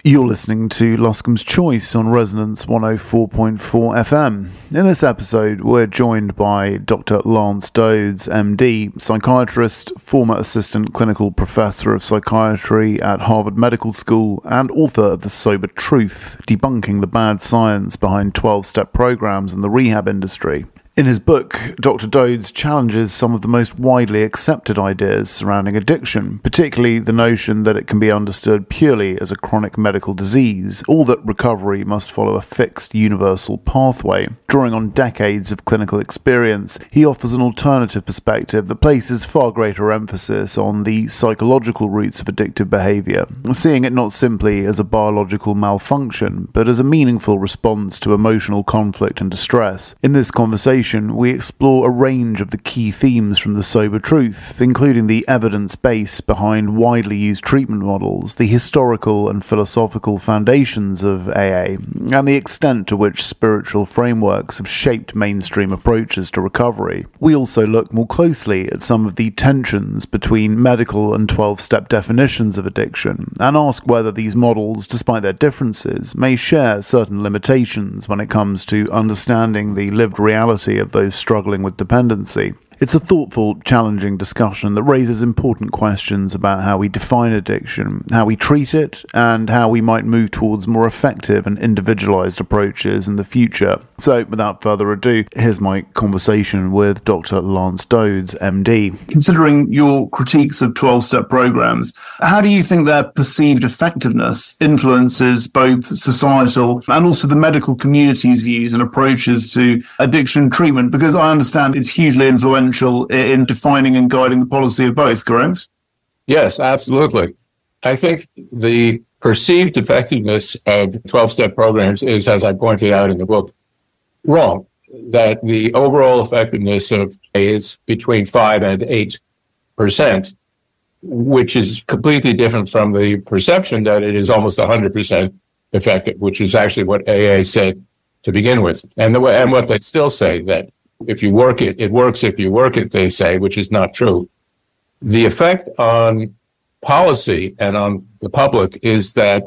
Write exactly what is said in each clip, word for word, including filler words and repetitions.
You're listening to Luscombe's Choice on Resonance one oh four point four F M. In this episode, we're joined by Doctor Lance Dodds, M D, psychiatrist, former assistant clinical professor of psychiatry at Harvard Medical School, and author of The Sober Truth, debunking the bad science behind twelve-step programs in the rehab industry. In his book, Doctor Dodds challenges some of the most widely accepted ideas surrounding addiction, particularly the notion that it can be understood purely as a chronic medical disease, or that recovery must follow a fixed universal pathway. Drawing on decades of clinical experience, he offers an alternative perspective that places far greater emphasis on the psychological roots of addictive behaviour, seeing it not simply as a biological malfunction, but as a meaningful response to emotional conflict and distress. In this conversation, we explore a range of the key themes from The Sober Truth, including the evidence base behind widely used treatment models, the historical and philosophical foundations of A A, and the extent to which spiritual frameworks have shaped mainstream approaches to recovery. We also look more closely at some of the tensions between medical and twelve-step definitions of addiction, and ask whether these models, despite their differences, may share certain limitations when it comes to understanding the lived reality of those struggling with dependency. It's a thoughtful, challenging discussion that raises important questions about how we define addiction, how we treat it, and how we might move towards more effective and individualized approaches in the future. So, without further ado, here's my conversation with Doctor Lance Dodds, M D. Considering your critiques of twelve-step programs, how do you think their perceived effectiveness influences both societal and also the medical community's views and approaches to addiction treatment? Because I understand it's hugely influential in defining and guiding the policy of both, correct? Yes, absolutely. I think the perceived effectiveness of twelve-step programs is, as I pointed out in the book, wrong. That the overall effectiveness of is between five and eight percent, which is completely different from the perception that it is almost one hundred percent effective, which is actually what A A said to begin with. And the way, and what they still say, that if you work it, it works if you work it, they say, which is not true. The effect on policy and on the public is that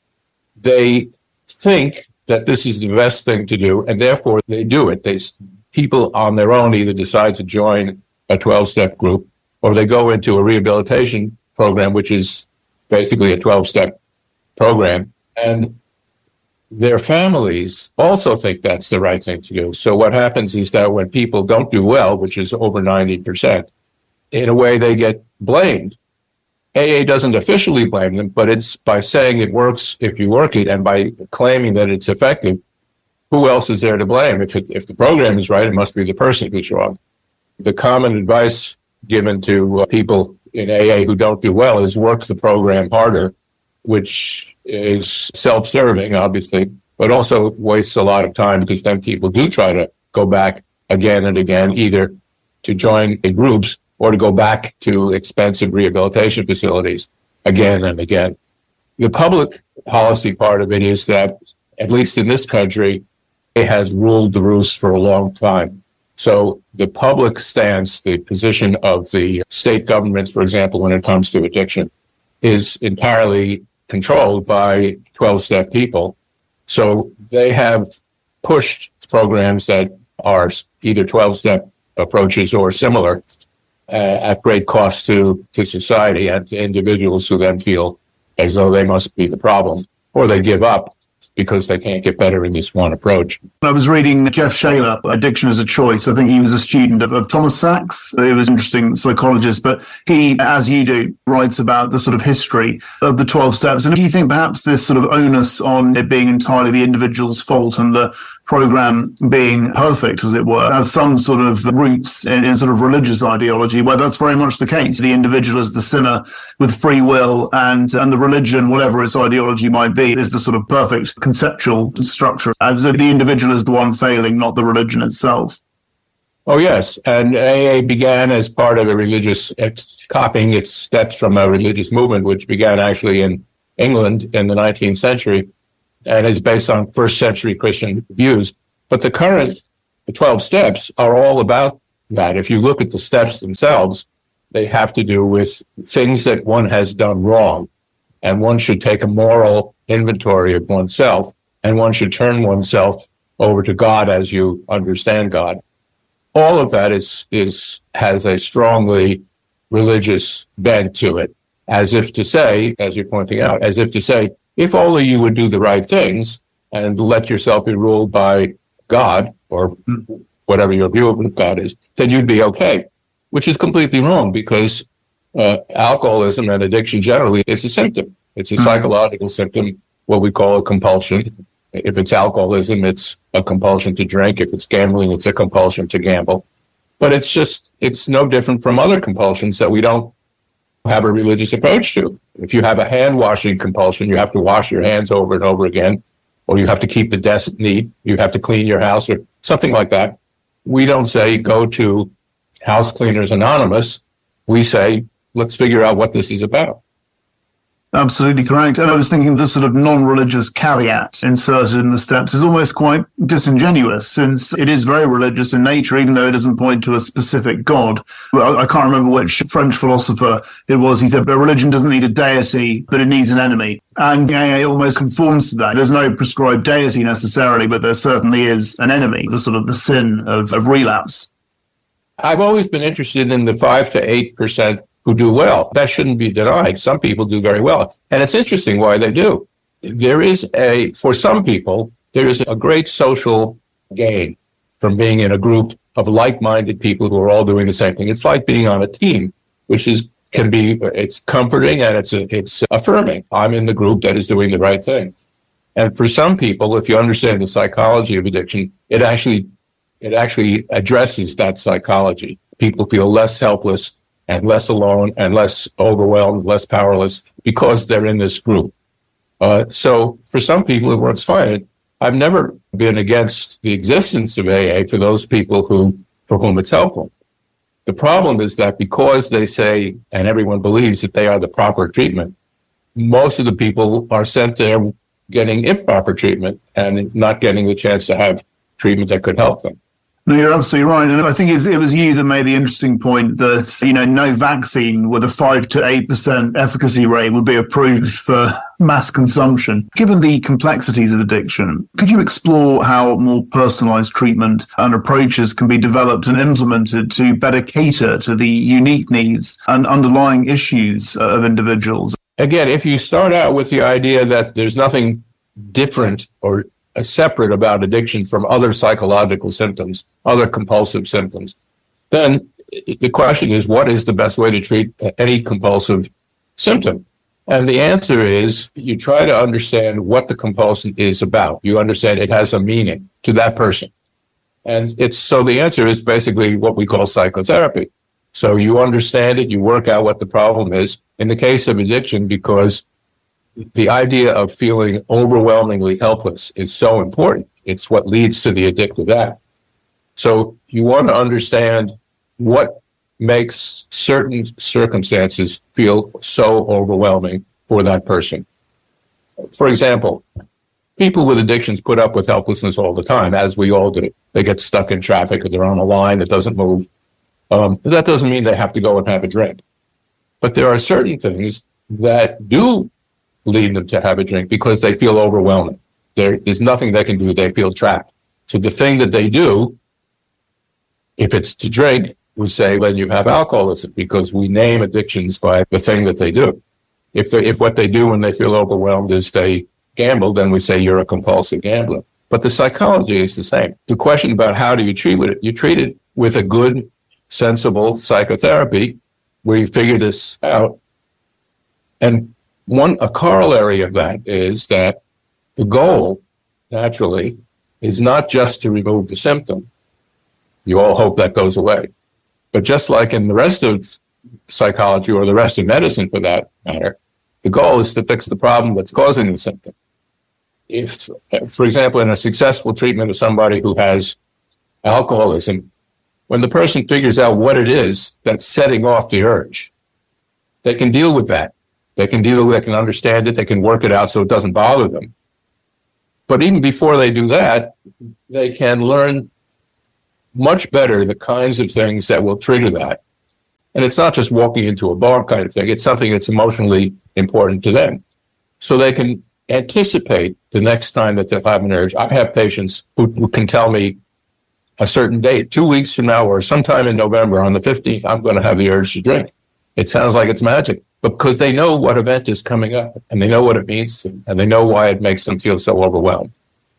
they think that this is the best thing to do, and therefore they do it. They people on their own either decide to join a twelve-step group, or they go into a rehabilitation program, which is basically a twelve-step program, and their families also think that's the right thing to do. So what happens is that when people don't do well, which is over ninety percent, in a way they get blamed. A A doesn't officially blame them, but it's by saying it works if you work it and by claiming that it's effective. Who else is there to blame? If it, if the program is right, it must be the person who's wrong. The common advice given to uh, people in A A who don't do well is work the program harder, which is self-serving, obviously, but also wastes a lot of time, because then people do try to go back again and again, either to join in groups or to go back to expensive rehabilitation facilities again and again. The public policy part of it is that, at least in this country, it has ruled the roost for a long time. So the public stance, the position of the state governments, for example, when it comes to addiction, is entirely controlled by twelve-step people. So they have pushed programs that are either twelve-step approaches or similar uh, at great cost to, to society and to individuals who then feel as though they must be the problem, or they give up because they can't get better in this one approach. I was reading Jeff Shaler, Addiction as a Choice. I think he was a student of, of Thomas Sachs. He was an interesting psychologist, but he, as you do, writes about the sort of history of the twelve steps. And do you think perhaps this sort of onus on it being entirely the individual's fault and the program being perfect, as it were, has some sort of roots in, in sort of religious ideology, where that's very much the case? The individual is the sinner with free will, and, and the religion, whatever its ideology might be, is the sort of perfect conceptual structure, as the individual is the one failing, not the religion itself. Oh, yes. And A A began as part of a religious, it's copying its steps from a religious movement, which began actually in England in the nineteenth century, and is based on first century Christian views. But the current twelve steps are all about that. If you look at the steps themselves, they have to do with things that one has done wrong. And one should take a moral inventory of oneself, and one should turn oneself over to God as you understand God. All of that is is has a strongly religious bent to it, as if to say, as you're pointing out, as if to say, if only you would do the right things and let yourself be ruled by God or whatever your view of God is, then you'd be okay, which is completely wrong, because uh, alcoholism and addiction generally is a symptom. It's a mm-hmm. psychological symptom, what we call a compulsion. If it's alcoholism, it's a compulsion to drink. If it's gambling, it's a compulsion to gamble. But it's just, it's no different from other compulsions that we don't have a religious approach to. If you have a hand washing compulsion, you have to wash your hands over and over again, or you have to keep the desk neat, you have to clean your house, or something like that. We don't say go to House Cleaners Anonymous. We say, let's figure out what this is about. Absolutely correct. And I was thinking the sort of non-religious caveat inserted in the steps is almost quite disingenuous, since it is very religious in nature, even though it doesn't point to a specific God. I can't remember which French philosopher it was. He said, a religion doesn't need a deity, but it needs an enemy. And A A almost conforms to that. There's no prescribed deity necessarily, but there certainly is an enemy, the sort of the sin of, of relapse. I've always been interested in the five to eight percent who do well. That shouldn't be denied. Some people do very well. And it's interesting why they do. There is a, for some people, there is a great social gain from being in a group of like-minded people who are all doing the same thing. It's like being on a team, which is, can be, it's comforting and it's, it's affirming. I'm in the group that is doing the right thing. And for some people, if you understand the psychology of addiction, it actually, it actually addresses that psychology. People feel less helpless and less alone and less overwhelmed, less powerless, because they're in this group. Uh, so for some people, it works fine. I've never been against the existence of A A for those people who, for whom it's helpful. The problem is that because they say, and everyone believes that they are the proper treatment, most of the people are sent there getting improper treatment and not getting the chance to have treatment that could help them. No, you're absolutely right. And I think it's, it was you that made the interesting point that, you know, no vaccine with a five to eight percent efficacy rate would be approved for mass consumption. Given the complexities of addiction, could you explore how more personalized treatment and approaches can be developed and implemented to better cater to the unique needs and underlying issues of individuals? Again, if you start out with the idea that there's nothing different or separate about addiction from other psychological symptoms, other compulsive symptoms, then the question is, what is the best way to treat any compulsive symptom? And the answer is, you try to understand what the compulsion is about. You understand it has a meaning to that person. And it's, so the answer is basically what we call psychotherapy. So you understand it, you work out what the problem is. In the case of addiction, because the idea of feeling overwhelmingly helpless is so important. It's what leads to the addictive act. So you want to understand what makes certain circumstances feel so overwhelming for that person. For example, people with addictions put up with helplessness all the time, as we all do. They get stuck in traffic or they're on a line that doesn't move. Um, that doesn't mean they have to go and have a drink. But there are certain things that do lead them to have a drink because they feel overwhelming. There is nothing they can do. They feel trapped. So the thing that they do, if it's to drink, we say, then you have alcoholism, because we name addictions by the thing that they do. If they, if what they do when they feel overwhelmed is they gamble, then we say you're a compulsive gambler. But the psychology is the same. The question about how do you treat it, you treat it with a good, sensible psychotherapy where you figure this out. And one, a corollary of that is that the goal, naturally, is not just to remove the symptom. You all hope that goes away. But just like in the rest of psychology, or the rest of medicine for that matter, the goal is to fix the problem that's causing the symptom. If, for example, in a successful treatment of somebody who has alcoholism, when the person figures out what it is that's setting off the urge, they can deal with that. They can deal with it, they can understand it, they can work it out so it doesn't bother them. But even before they do that, they can learn much better the kinds of things that will trigger that. And it's not just walking into a bar kind of thing. It's something that's emotionally important to them. So they can anticipate the next time that they'll have an urge. I have patients who, who can tell me a certain date, two weeks from now or sometime in November on the fifteenth, I'm going to have the urge to drink. It sounds like it's magic, but because they know what event is coming up and they know what it means to them, and they know why it makes them feel so overwhelmed.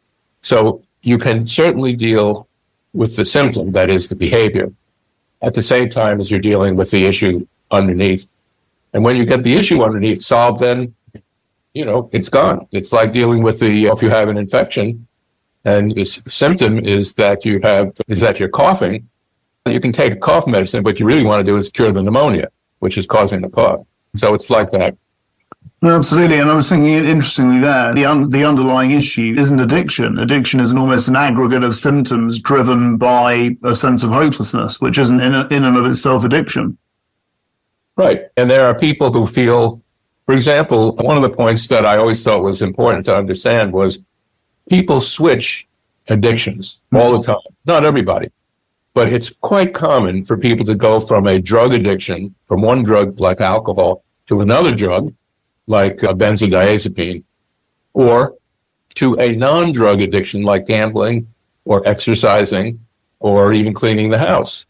So you can certainly deal with the symptom, that is the behavior, at the same time as you're dealing with the issue underneath. And when you get the issue underneath solved, then, you know, it's gone. It's like dealing with the, if you have an infection and the symptom is that you have, is that you're coughing, you can take a cough medicine, but you really want to do is cure the pneumonia, which is causing the cough. So it's like that. No, absolutely. And I was thinking, interestingly there, the un- the underlying issue isn't addiction. Addiction is an, almost an aggregate of symptoms driven by a sense of hopelessness, which isn't in, a, in and of itself addiction. Right. And there are people who feel, for example, one of the points that I always thought was important to understand was people switch addictions all the time. Not everybody, but it's quite common for people to go from a drug addiction, from one drug like alcohol, to another drug like uh, benzodiazepine, or to a non-drug addiction like gambling or exercising or even cleaning the house.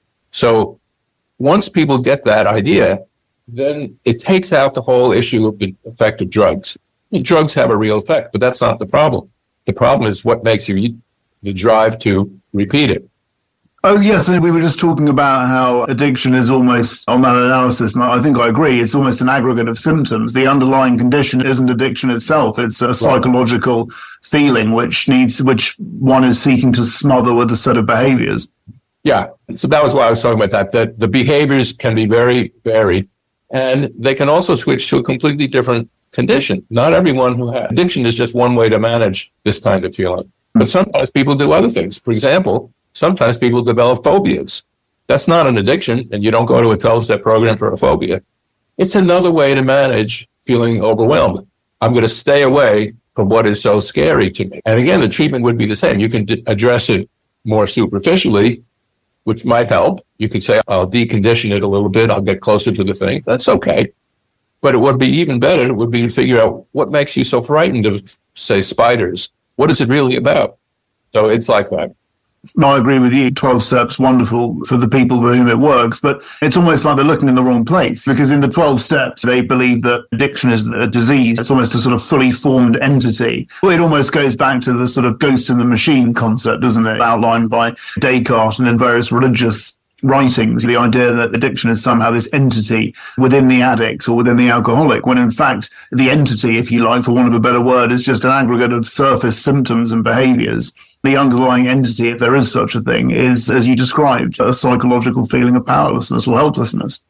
So once people get that idea, then it takes out the whole issue of the effect of drugs. I mean, drugs have a real effect, but that's not the problem. The problem is what makes you the drive to repeat it. Oh, yes. And we were just talking about how addiction is almost, on that analysis, and I think I agree, it's almost an aggregate of symptoms. The underlying condition isn't addiction itself. It's a psychological right. feeling which needs, which one is seeking to smother with a set of behaviors. Yeah. So that was why I was talking about that, that the behaviors can be very varied, and they can also switch to a completely different condition. Not everyone who has addiction is just one way to manage this kind of feeling. But sometimes people do other things. For example, sometimes people develop phobias. That's not an addiction, and you don't go to a twelve-step program for a phobia. It's another way to manage feeling overwhelmed. I'm going to stay away from what is so scary to me. And again, the treatment would be the same. You can d- address it more superficially, which might help. You could say, I'll decondition it a little bit. I'll get closer to the thing. That's okay. But it would be even better. It would be to figure out what makes you so frightened of, say, spiders. What is it really about? So it's like that. No, I agree with you. twelve steps, wonderful for the people for whom it works, but it's almost like they're looking in the wrong place, because in the twelve steps, they believe that addiction is a disease. It's almost a sort of fully formed entity. Well, it almost goes back to the sort of ghost in the machine concept, doesn't it? Outlined by Descartes and in various religious writings, the idea that addiction is somehow this entity within the addict or within the alcoholic, when in fact the entity, if you like, for want of a better word, is just an aggregate of surface symptoms and behaviors. The underlying entity, if there is such a thing, is, as you described, a psychological feeling of powerlessness or helplessness.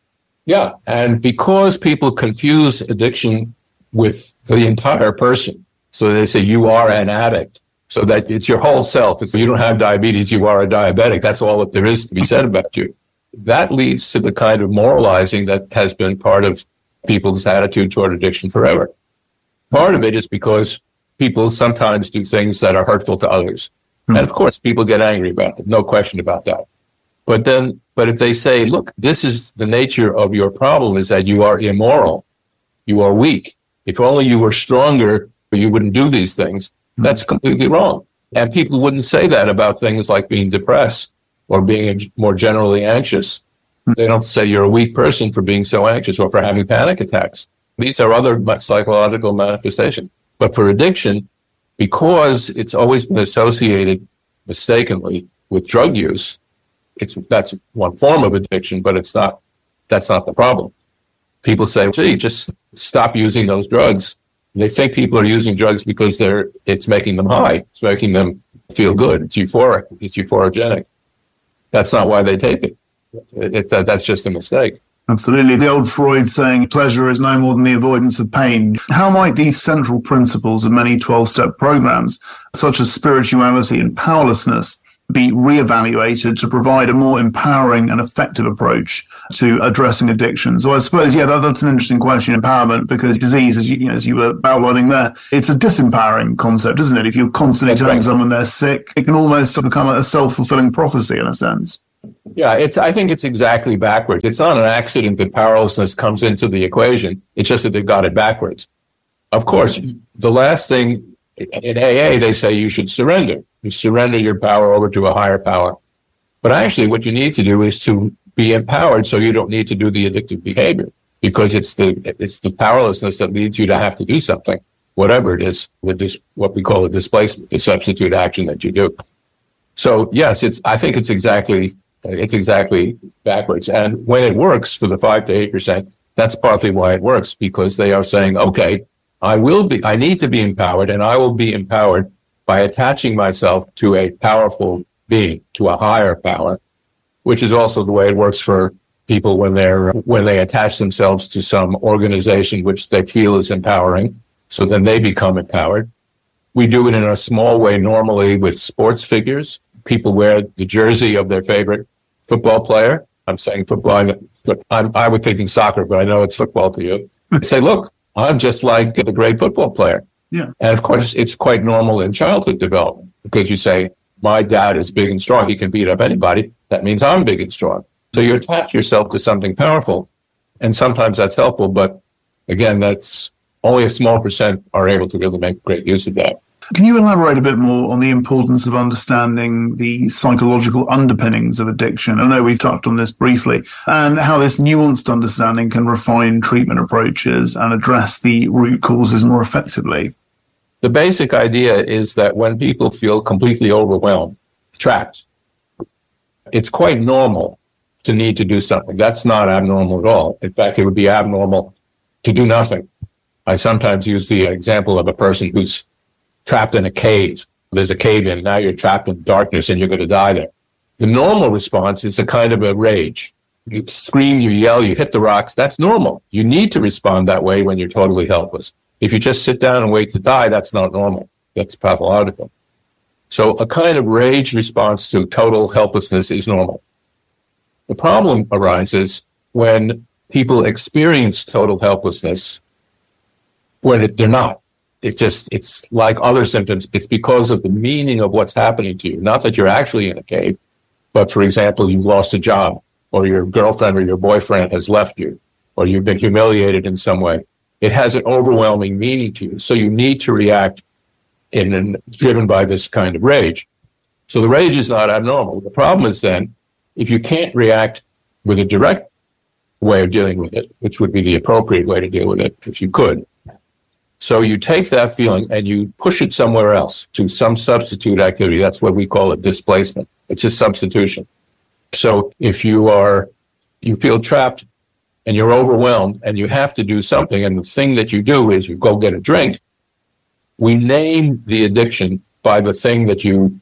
Yeah, and because people confuse addiction with the entire person, so they say you are an addict, so that it's your whole self. It's you don't have diabetes, you are a diabetic. That's all that there is to be said about you. That leads to the kind of moralizing that has been part of people's attitude toward addiction forever. Part of it is because people sometimes do things that are hurtful to others. Mm-hmm. And of course, people get angry about them. No question about that. But then, but if they say, look, this is the nature of your problem, is that you are immoral, you are weak. If only you were stronger, you wouldn't do these things. That's completely wrong. And people wouldn't say that about things like being depressed or being more generally anxious. They don't say you're a weak person for being so anxious or for having panic attacks. These are other psychological manifestations. But for addiction, because it's always been associated mistakenly with drug use, it's that's one form of addiction, but it's not, that's not the problem. People say, gee, just stop using those drugs. They think people are using drugs because they're it's making them high. It's making them feel good. It's euphoric. It's euphorogenic. That's not why they take it. It's uh, that's just a mistake. Absolutely. The old Freud saying, pleasure is no more than the avoidance of pain. How might these central principles of many twelve-step programs, such as spirituality and powerlessness, be reevaluated to provide a more empowering and effective approach to addressing addiction? So I suppose, yeah, that, that's an interesting question, empowerment, because disease, as you, you know, as you were outlining there, it's a disempowering concept, isn't it? If you're constantly that's telling right. someone they're sick, it can almost become a self-fulfilling prophecy in a sense. Yeah, it's. I think it's exactly backwards. It's not an accident that powerlessness comes into the equation. It's just that they've got it backwards. Of course, the last thing in A A, they say you should surrender. You surrender your power over to a higher power. But actually, what you need to do is to be empowered so you don't need to do the addictive behavior, because it's the it's the powerlessness that leads you to have to do something, whatever it is, the dis, what we call a displacement, the substitute action that you do. So yes, it's I think it's exactly it's exactly backwards. And when it works for the five to eight percent, that's partly why it works, because they are saying, okay, I will be I need to be empowered, and I will be empowered by attaching myself to a powerful being, to a higher power, which is also the way it works for people when they're when they attach themselves to some organization which they feel is empowering. So then they become empowered. We do it in a small way normally with sports figures. People wear the jersey of their favorite football player. I'm saying football. I'm, I was thinking soccer, but I know it's football to you. They say, look, I'm just like the great football player. Yeah. And of course, it's quite normal in childhood development, because you say, my dad is big and strong. He can beat up anybody. That means I'm big and strong. So you attach yourself to something powerful. And sometimes that's helpful. But again, that's only a small percent are able to really make great use of that. Can you elaborate a bit more on the importance of understanding the psychological underpinnings of addiction? I know we've touched on this briefly, and how this nuanced understanding can refine treatment approaches and address the root causes more effectively. The basic idea is that when people feel completely overwhelmed, trapped, it's quite normal to need to do something. That's not abnormal at all. In fact, it would be abnormal to do nothing. I sometimes use the example of a person who's trapped in a cave. There's a cave in, now you're trapped in darkness and you're going to die there. The normal response is a kind of a rage. You scream, you yell, you hit the rocks. That's normal. You need to respond that way when you're totally helpless. If you just sit down and wait to die, that's not normal. That's pathological. So a kind of rage response to total helplessness is normal. The problem arises when people experience total helplessness when it, they're not. It just, it's like other symptoms. It's because of the meaning of what's happening to you. Not that you're actually in a cave, but for example, you've lost a job, or your girlfriend or your boyfriend has left you, or you've been humiliated in some way. It has an overwhelming meaning to you. So you need to react in and driven by this kind of rage. So the rage is not abnormal. The problem is then, if you can't react with a direct way of dealing with it, which would be the appropriate way to deal with it, if you could. So you take that feeling and you push it somewhere else to some substitute activity. That's what we call a displacement. It's a substitution. So if you are, you feel trapped and you're overwhelmed and you have to do something, and the thing that you do is you go get a drink, we name the addiction by the thing that you,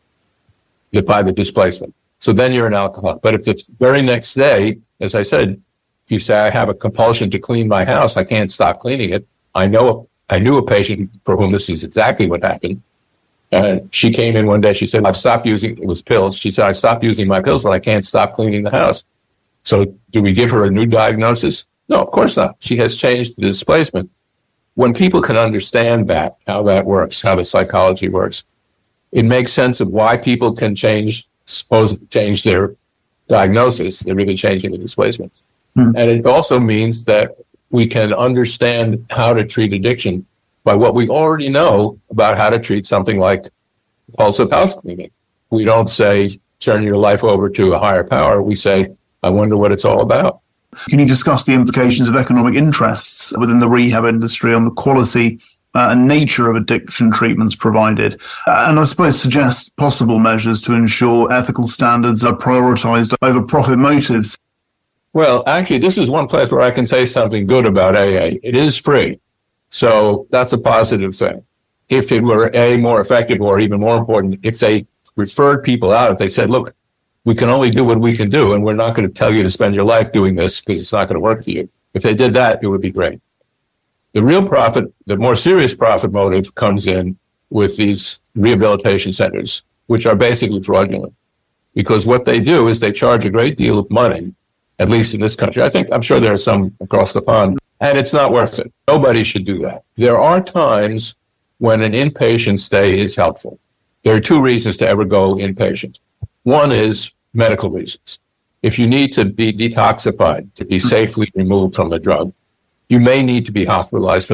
by the displacement. So then you're an alcoholic. But if the very next day, as I said, you say, I have a compulsion to clean my house, I can't stop cleaning it. I know, I knew a patient for whom this is exactly what happened. And she came in one day, she said, I've stopped using, it was pills. She said, I stopped using my pills, but I can't stop cleaning the house. So do we give her a new diagnosis? No, of course not. She has changed the displacement. When people can understand that, how that works, how the psychology works, it makes sense of why people can change, suppose change their diagnosis. They're really changing the displacement. Hmm. And it also means that we can understand how to treat addiction by what we already know about how to treat something like compulsive house cleaning. We don't say, turn your life over to a higher power. We say, I wonder what it's all about. Can you discuss the implications of economic interests within the rehab industry on the quality uh, and nature of addiction treatments provided? Uh, and I suppose suggest possible measures to ensure ethical standards are prioritized over profit motives. Well, actually, this is one place where I can say something good about A A. It is free. So that's a positive thing. If it were A, more effective, or even more important, if they referred people out, if they said, look, we can only do what we can do, and we're not going to tell you to spend your life doing this because it's not going to work for you. If they did that, it would be great. The real profit, the more serious profit motive comes in with these rehabilitation centers, which are basically fraudulent. Because what they do is they charge a great deal of money, at least in this country. I think, I'm sure there are some across the pond, and it's not worth it. Nobody should do that. There are times when an inpatient stay is helpful. There are two reasons to ever go inpatient. One is medical reasons. If you need to be detoxified, to be safely removed from the drug, you may need to be hospitalized for that.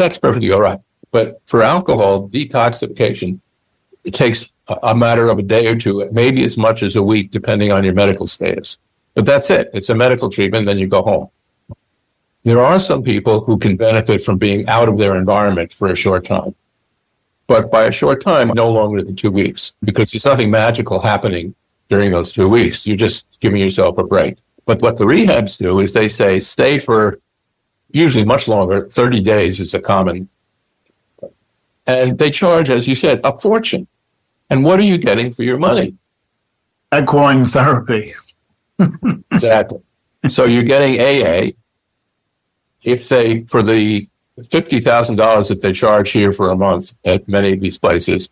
that's perfectly all right. But for alcohol detoxification, it takes a, a matter of a day or two, maybe as much as a week, depending on your medical status. But that's it. It's a medical treatment, then you go home. There are some people who can benefit from being out of their environment for a short time. But by a short time, no longer than two weeks, because there's nothing magical happening during those two weeks. You're just giving yourself a break. But what the rehabs do is they say stay for usually much longer. thirty days is a common. And they charge, as you said, a fortune. And what are you getting for your money? Equine therapy. Exactly. So you're getting A A. If they, for the fifty thousand dollars that they charge here for a month at many of these places,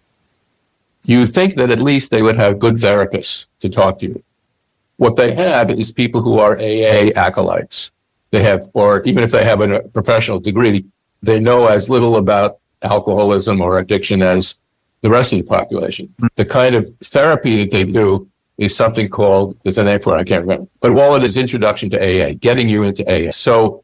you think that at least they would have good therapists to talk to you. What they have is people who are A A acolytes. They have, or even if they have a professional degree, they know as little about alcoholism or addiction as the rest of the population. The kind of therapy that they do is something called, there's a name for it, I can't remember, but all it is introduction to A A, getting you into A A. So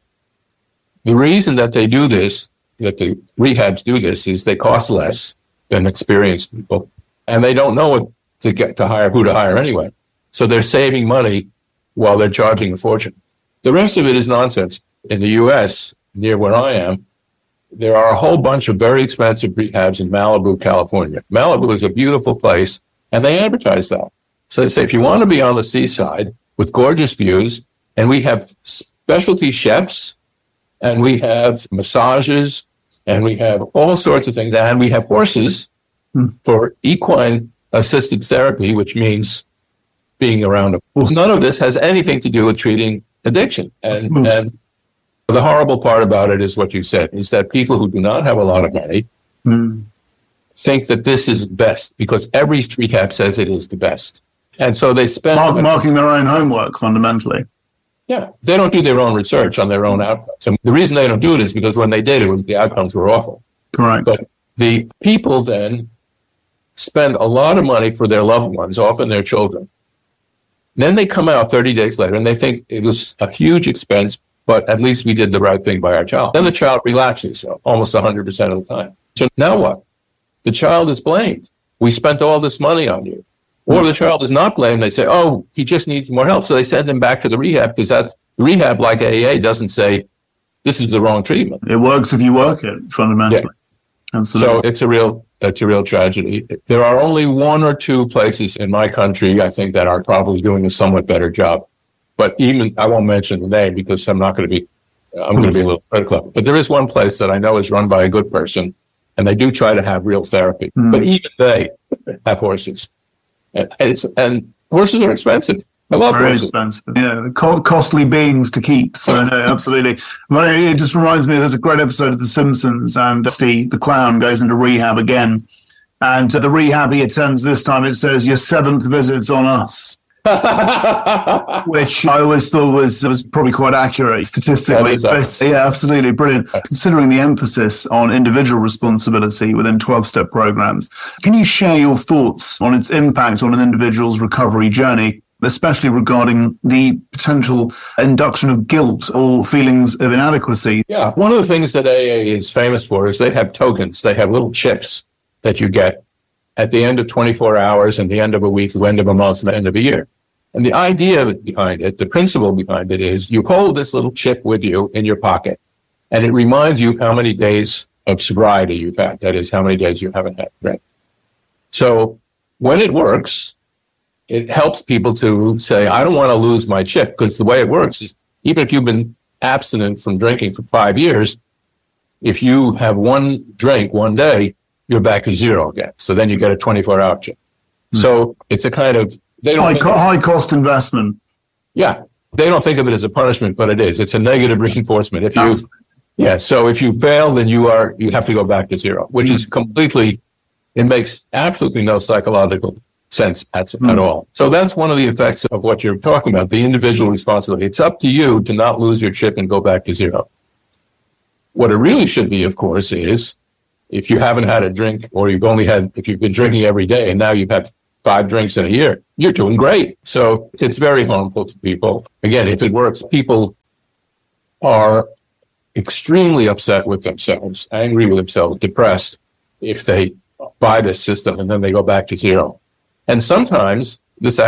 the reason that they do this, that the rehabs do this, is they cost less than experienced people, and they don't know what to get to hire, who to hire anyway. So they're saving money while they're charging a fortune. The rest of it is nonsense. In the U S, near where I am, there are a whole bunch of very expensive rehabs in Malibu, California. Malibu is a beautiful place, and they advertise that. So they say, if you want to be on the seaside with gorgeous views, and we have specialty chefs, and we have massages, and we have all sorts of things, and we have horses hmm. for equine assisted therapy, which means being around them. None of this has anything to do with treating addiction. And, and the horrible part about it is what you said, is that people who do not have a lot of money hmm. think that this is best because every rehab says it is the best. And so they spend... Mark, marking their own homework, fundamentally. Yeah, they don't do their own research on their own outcomes. And the reason they don't do it is because when they did, it was the outcomes were awful. Correct. But the people then spend a lot of money for their loved ones, often their children. Then they come out thirty days later and they think it was a huge expense, but at least we did the right thing by our child. Then the child relaxes almost one hundred percent of the time. So now what? The child is blamed. We spent all this money on you. Or the child is not blamed. They say, oh, he just needs more help. So they send him back to the rehab because that rehab, like A A, doesn't say this is the wrong treatment. It works if you work it, fundamentally. Yeah. So it's a real, it's a real tragedy. There are only one or two places in my country, I think, that are probably doing a somewhat better job. But even, I won't mention the name because I'm not going to be, I'm going to be a little critical. But there is one place that I know is run by a good person, and they do try to have real therapy. Mm. But even they have horses. And, it's, and horses are expensive. I love Very horses. expensive. Yeah, co- costly beings to keep. So, no, absolutely. But it just reminds me, there's a great episode of The Simpsons, and Steve, the clown, goes into rehab again. And the rehab he attends this time, it says, your seventh visit's on us. Which I always thought was was probably quite accurate statistically. But yeah, absolutely brilliant. Considering the emphasis on individual responsibility within twelve-step programs, can you share your thoughts on its impact on an individual's recovery journey, especially regarding the potential induction of guilt or feelings of inadequacy? Yeah, one of the things that A A is famous for is they have tokens. They have little chips that you get at the end of twenty-four hours and the end of a week, the end of a month, and the end of a year. And the idea behind it, the principle behind it is you hold this little chip with you in your pocket, and it reminds you how many days of sobriety you've had. That is, how many days you haven't had drink. So when it works, it helps people to say, I don't want to lose my chip, because the way it works is even if you've been abstinent from drinking for five years, if you have one drink one day, you're back to zero again. So then you get a twenty-four hour chip. Mm. So it's a kind of, they don't high, co- of, high cost investment. Yeah. They don't think of it as a punishment, but it is. It's a negative reinforcement. If you, Absolutely. yeah. So if you fail, then you are, you have to go back to zero, which mm. is completely, it makes absolutely no psychological sense at, mm. at all. So that's one of the effects of what you're talking about, the individual responsibility. It's up to you to not lose your chip and go back to zero. What it really should be, of course, is if you haven't had a drink, or you've only had, if you've been drinking every day and now you've had five drinks in a year, you're doing great. So it's very harmful to people. Again, if it works, people are extremely upset with themselves, angry with themselves, depressed if they buy this system and then they go back to zero. And sometimes this